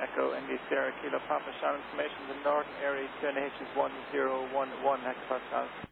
Echo India Sierra Kilo Papa Sean information, the northern area 2NH is 1011 hectopascals.